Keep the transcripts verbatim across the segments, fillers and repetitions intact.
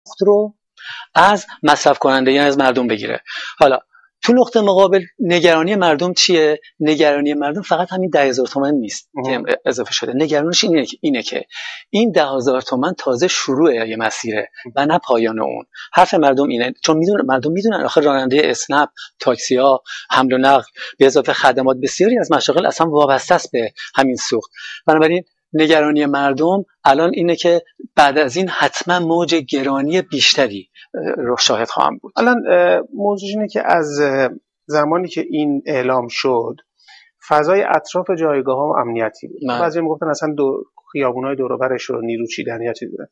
رو از مصرف کننده یعنی از مردم بگیره. حالا تو نقطه مقابل نگرانی مردم چیه؟ نگرانی مردم فقط همین ده هزار تومان نیست که اضافه شده. نگرانش اینه, اینه که این ده هزار تومان تازه شروع یه مسیره و نه پایان اون. حرف مردم اینه، چون میدونن مردم میدونن آخه راننده اسنپ، تاکسی ها، حمل و نقل به اضافه خدمات بسیاری از مشاغل اصلا وابسته است به همین سوخت. بنابراین نگرانی مردم الان اینه که بعد از این حتما موج گرانی بیشتری رو شاهد خواهم بود. الان موضوع اینه که از زمانی که این اعلام شد فضای اطراف جایگاه ها امنیتی بود. بعضی میگفتن اصلا دو خیابونای دور و برش رو نیرو چیدن یا چیزی.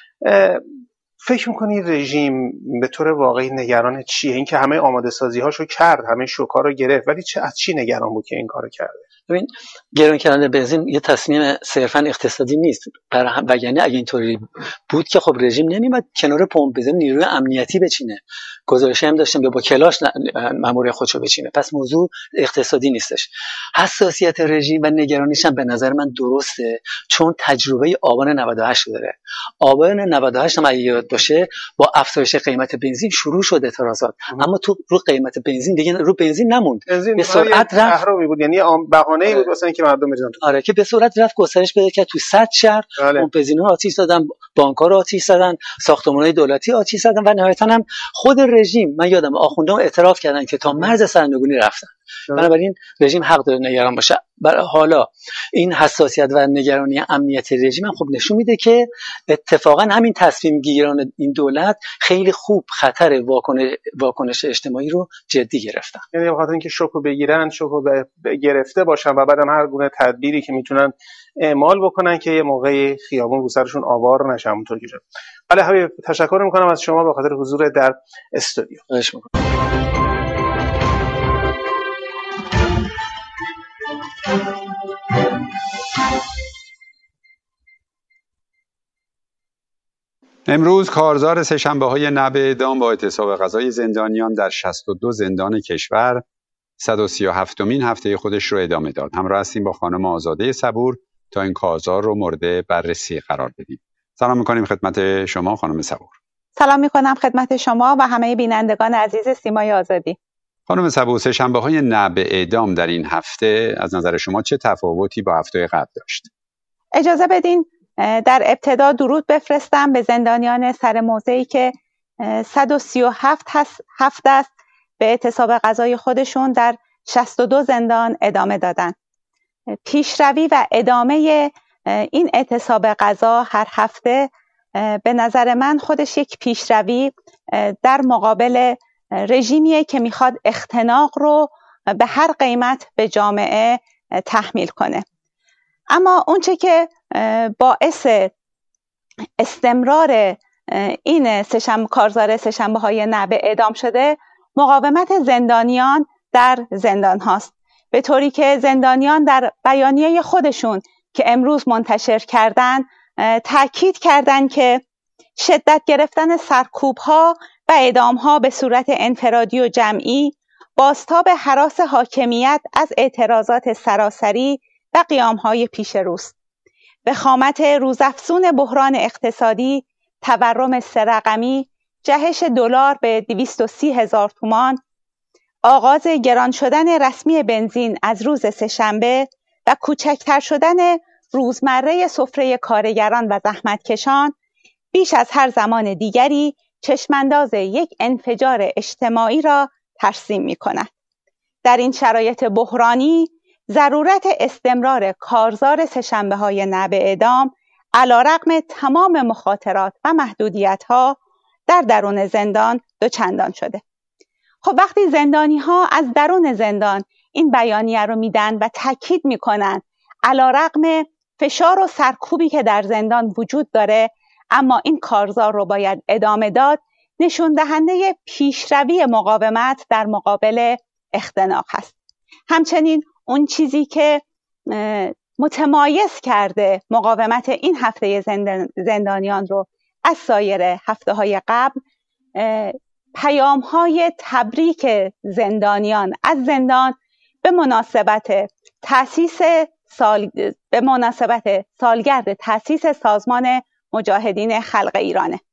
فکر میکنی رژیم به طور واقعی نگران چیه؟ این که همه آماده سازی هاشو کرد، همه شوکا رو گرفت، ولی چه از چی نگران بود که این کارو کرده؟ ببین گران کردن بنزین یه تصمیم صرفا اقتصادی نیست، وگرنه اگه اینطوری بود که خب رژیم نمیاد کنار پمپ بنزین نیروی امنیتی بچینه. گزارشی هم داشتم که با کلاش مامور خودشو بچینه. پس موضوع اقتصادی نیستش. حساسیت رژیم و نگرانیش هم به نظر من درسته، چون تجربه آبان نود و هشت داره. آبان نود و هشت هم اگه یاد باشه با افزایش قیمت بنزین شروع شد اعتراضات، اما تو رو قیمت بنزین دیگه رو بنزین نموند، به سرعت رفت بود، یعنی بهانه‌ای بود واسه اینکه مردم بریزن. آره که به سرعت رفت گسترش پیدا کرد تو صد شهر، اون بنزین‌ها آتش زدن، بانک‌ها رو آتش زدن، ساختمان‌های دولتی آتش زدن و نهایتاً هم خود رژیم، من یادم آخوندان اعتراف کردن که تا مرز سرنگونی رفتن. بنابراین رژیم حق داره نگران باشه. حالا این حساسیت و نگرانی امنیتی رژیم هم خب نشون میده که اتفاقا همین تصمیم گیران این دولت خیلی خوب خطر واکنش واکنش اجتماعی رو جدی گرفتن. یعنی بخاطر اینکه شوکو بگیرن، شوکو گرفته باشن و بعدم هر گونه تدبیری که میتونن اعمال بکنن که یه موقعی خیابون رو سرشون آوار نشه. همونطور که شد. ولی حبیب تشکر میکنم از شما به خاطر حضور در استودیو. خواهش میکنم. امروز کارزار سه‌شنبه‌های نب اعدام با اعتصاب قضای زندانیان در شصت و دو زندان کشور صد و سی و هفتمین هفته خودش رو ادامه داد. همراه هستیم با خانم آزاده صبور تا این کارزار رو مورد بررسی قرار بدیم. سلام می‌کنیم خدمت شما خانم صبور. سلام می‌کنم خدمت شما و همه بینندگان عزیز سیمای آزادی. خانم صبور، سه‌شنبه‌های نب اعدام در این هفته از نظر شما چه تفاوتی با هفته قبل داشت؟ اجازه بدین در ابتدا درود بفرستم به زندانیان سر موضعی که صد و سی و هفت هفته است به اعتصاب قضای خودشون در شصت و دو زندان ادامه دادن. پیشروی و ادامه این اعتصاب قضا هر هفته به نظر من خودش یک پیشروی در مقابل رژیمیه که میخواد اختناق رو به هر قیمت به جامعه تحمیل کنه. اما اونچه که باعث استمرار این سه‌شنبه کارزار سه‌شنبه های نب اعدام شده مقاومت زندانیان در زندان هاست، به طوری که زندانیان در بیانیه خودشون که امروز منتشر کردن تاکید کردن که شدت گرفتن سرکوب ها و اعدام ها به صورت انفرادی و جمعی بازتاب هراس حاکمیت از اعتراضات سراسری و قیام‌های پیش روست. به خامت روزافزون بحران اقتصادی، تورم سه رقمی، جهش دلار به دویست و سی هزار تومان، آغاز گران شدن رسمی بنزین از روز سه‌شنبه و کوچکتر شدن روزمره سفره کارگران و زحمتکشان بیش از هر زمان دیگری چشمانداز یک انفجار اجتماعی را ترسیم می‌کند. در این شرایط بحرانی ضرورت استمرار کارزار سه‌شنبه‌های نب اعدام علی‌رغم تمام مخاطرات و محدودیت‌ها در درون زندان دوچندان شده. خب وقتی زندانی‌ها از درون زندان این بیانیه رو میدن و تاکید میکنن علی‌رغم فشار و سرکوبی که در زندان وجود داره اما این کارزار رو باید ادامه داد، نشون دهنده پیشروی مقاومت در مقابل اختناق هست. همچنین اون چیزی که متمایز کرده مقاومت این هفته زندانیان رو از سایر هفته های قبل پیام های تبریک زندانیان از زندان به مناسبت تأسیس سال به مناسبت سالگرد تأسیس سازمان مجاهدین خلق ایرانه.